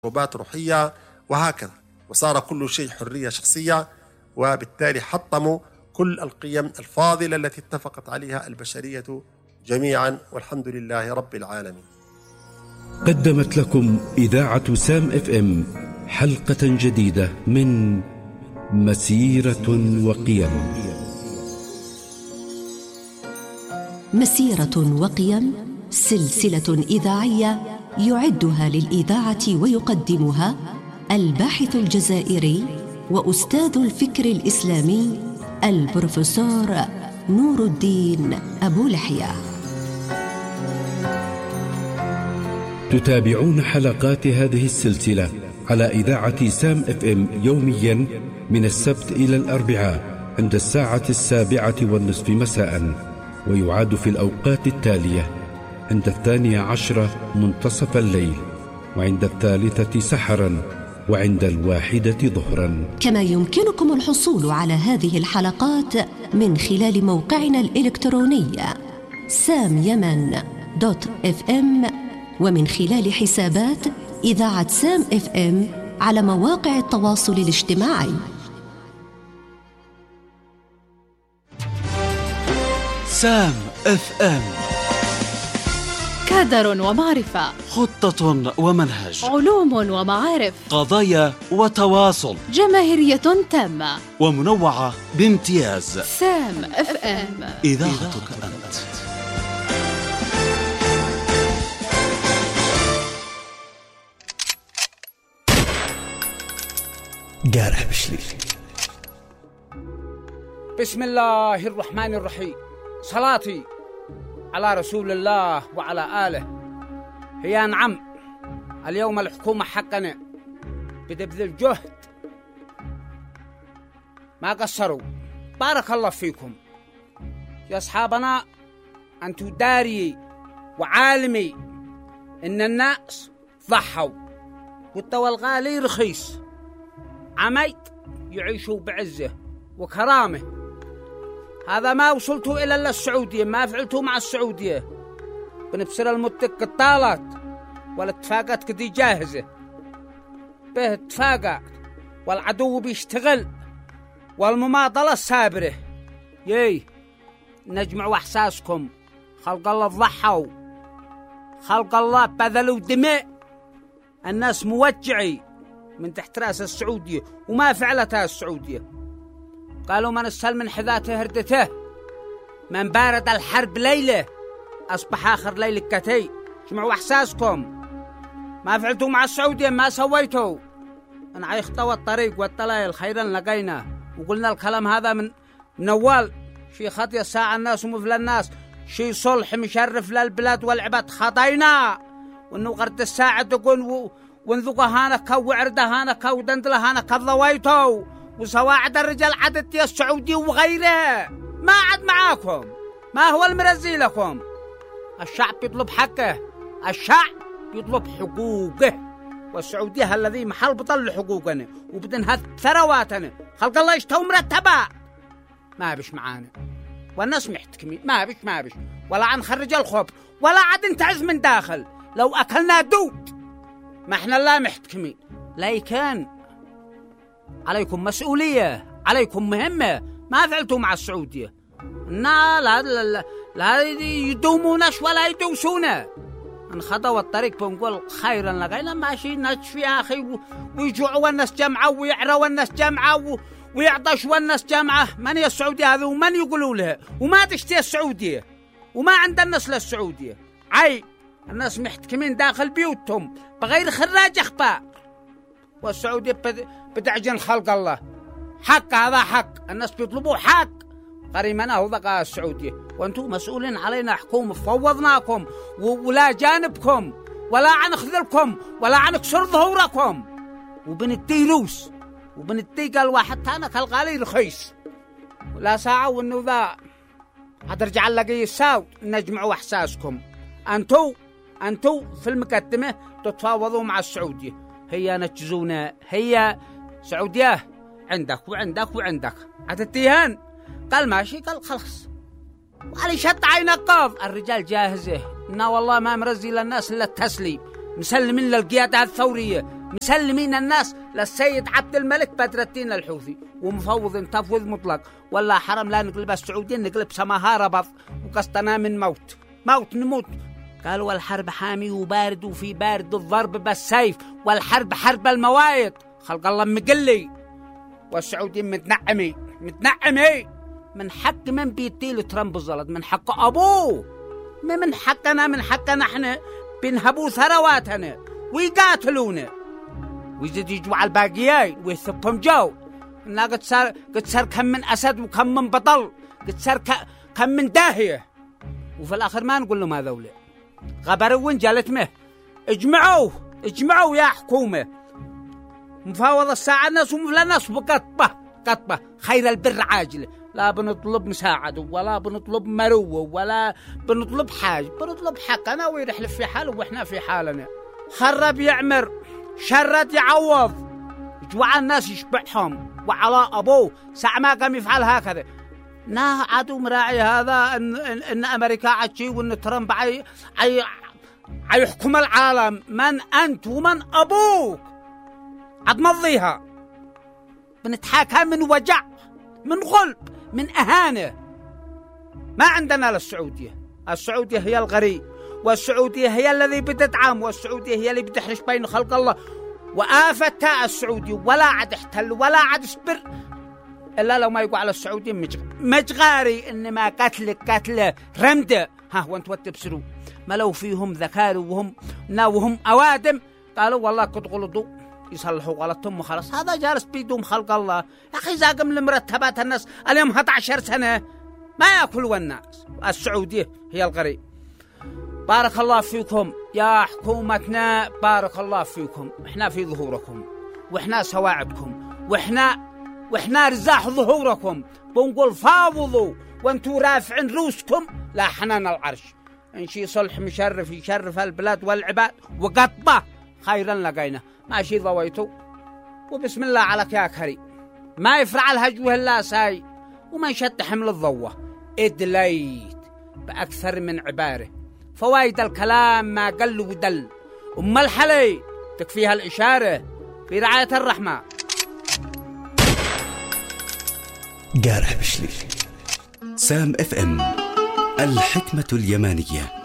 تجربات روحية وهكذا، وصار كل شيء حرية شخصية، وبالتالي حطموا كل القيم الفاضلة التي اتفقت عليها البشرية جميعا، والحمد لله رب العالمين. قدمت لكم إذاعة سام FM حلقة جديدة من مسيرة وقيم. مسيرة وقيم، سلسلة إذاعية يعدها للإذاعة ويقدمها الباحث الجزائري وأستاذ الفكر الإسلامي البروفيسور نور الدين أبو لحية. تتابعون حلقات هذه السلسلة على إذاعة سام FM يوميا من السبت إلى الأربعاء عند 7:30 مساء، ويعاد في الأوقات التالية: عند 12 منتصف الليل، وعند 3 سحرا، وعند 1 ظهرا. كما يمكنكم الحصول على هذه الحلقات من خلال موقعنا الإلكتروني samyaman.fm، ومن خلال حسابات إذاعة سام FM على مواقع التواصل الاجتماعي. سام FM، كادر ومعرفة، خطة ومنهج، علوم ومعارف، قضايا وتواصل، جماهيرية تامة ومنوعة بامتياز. سام FM، إذاعتك أنت. قارح بشليل. بسم الله الرحمن الرحيم، صلاتي على رسول الله وعلى آله. هي نعم، اليوم الحكومة حقنا بتبذل جهد، ما قصروا، بارك الله فيكم يا أصحابنا. أنتوا داري وعالمي إن الناس ضحوا والتوى الغالي رخيص، عميت يعيشوا بعزة وكرامة. هذا ما وصلتوا إلى السعودية، ما فعلتوا مع السعودية. بنبصر المتك الطالات والاتفاقات كدي جاهزة، به اتفاقات والعدو بيشتغل والمماطلة السابرة. نجمع احساسكم. خلق الله ضحوا، خلق الله بذلوا دماء، الناس موجعي من تحت راس السعودية وما فعلتها السعودية. قالوا من السل من حذاته هردته، من بارد الحرب ليلة أصبح آخر ليلة كتي. جمعوا أحساسكم، ما فعلتوا مع السعودية، ما سويتوا. أنا عيخطوا الطريق والطلايل خيرا لقينا، وقلنا الكلام هذا من أول. شي خطي الساعة الناس ومثل الناس، شي صلح مشرف للبلاد والعباد خطينا. وإنه غرد الساعة تقول ونذوق هانك وعرد هانك ودندل هانك الضويتو وسواعد الرجال عدد يا السعودي وغيره. ما عد معاكم، ما هو المرزي لكم. الشعب يطلب حقه، الشعب يطلب حقوقه، والسعودية الذي محل بطل حقوقنا وبدنهد ثرواتنا. خلق الله يشتهوا مرتبة، ما بش معانا والناس محتكمين. ما بش ولا عن خرج الخبر ولا عد انتعز من داخل. لو أكلنا دود ما احنا لا محتكمين. لكن عليكم مسؤولية، عليكم مهمة. ما فعلتوا مع السعودية. لا يدوموناش ولا يدوسونا. انخضوا الطريق بنقول خيرا لقينا ماشي نشفي يا أخي، ويجوعوا الناس جمعة ويعروا الناس جمعة ويعطشوا الناس جمعة. من هي السعودية هذه ومن يقولوا لها؟ وما تشتي السعودية وما عند الناس للسعودية. الناس محتكمين داخل بيوتهم بغير خراج أخبار، والسعودية بتعجن خلق الله. حق، هذا حق، الناس بيطلبوا حق. قريمنا هو ذقاء السعودية، وانتم مسؤولين علينا حكومة. فوضناكم ولا جانبكم ولا عن خذلكم ولا عن كسر ظهوركم، وبنتيروس وبنتيقى الواحد تانا كالغالي رخيص. ولا ساعة وانه ذا هترجع لقي الساوت. نجمعوا احساسكم. أنتو في المقدمة تتفاوضوا مع السعودية. هي نجزونا، هي سعودية عندك وعندك وعندك. عتتيهن قال ماشي، قال خلاص وعلي شط عينك قاض. الرجال جاهزة. إنا والله ما مرزي للناس إلا التسليم، مسلمين للقيادة الثورية. مسلمين الناس للسيد عبد الملك بدر الدين الحوثي ومفوض تفويض مطلق. ولا حرم لا نقلب السعوديين نقلب سماها ربض وقصدنا من موت نموت. قالوا والحرب حامي وبارد وفي بارد الضرب بالسيف والحرب حرب الموايد. خلق الله مقلي والسعوديين متنعمي من حق من بيديله ترامب الزلط؟ من حق أبوه، من حقنا احنا بنهبوا ثرواتنا ويقاتلونا ويزيد يجوا على الباقيين ويثبهم جو. إنها قد صار كم من أسد وكم من بطل، قد صار كم من داهية، وفي الآخر ما نقول لهم هذول غبروا جالت مه. اجمعوا يا حكومة، مفاوضة الساعة الناس ومفلا الناس بقطبة خير البر عاجله. لا بنطلب مساعدة ولا بنطلب مروة ولا بنطلب حاجة، بنطلب حقنا ويرحلف في حاله وإحنا في حالنا. خرب يعمر، شرد يعوض، جوع الناس يشبعهم وعلى أبوه ساعة ما قام يفعل هكذا. نا عدو مراعي هذا إن أمريكا عتشي وإن ترامب يحكم العالم. من أنت ومن أبوك؟ عد مضيها. بنتحاكى من وجع، من غلب، من أهانة. ما عندنا للسعودية. السعودية هي الغريب، والسعودية هي الذي بتدعم، والسعودية هي اللي بتحرش بين خلق الله. وآفتها السعودية ولا عاد احتل ولا عاد اسبر إلا لو ما يقع على السعودية مجغاري. إنما قتل رمدة. ها وانتوا تبصروا ما لو فيهم ذكاء وهم أوادم قالوا والله كنت غلطوا يصلحوا غلطهم وخلاص. هذا جالس بيدوم خلق الله. يا أخي زاقم المرتبات الناس اليوم 11 سنة ما يأكلوا الناس. السعودية هي الغريب. بارك الله فيكم يا حكومتنا، بارك الله فيكم. احنا في ظهوركم واحنا سواعدكم واحنا رزاح ظهوركم. بنقول فاوضوا وانتوا رافعين روسكم لا حنان العرش. ان شي صلح مشرف يشرف البلاد والعباد وقطبه خيرا لقينا. ماشي ضويتوا وبسم الله عليك يا كريم. ما يفرع الهجوه الا ساي وما يشد حمل الضوه. ادليت باكثر من عباره. فوايد الكلام ما قل ودل. أم الحلي تكفيها الإشارة في رعاية الرحمن. قارح بشلي سام FM الحكمة اليمانية.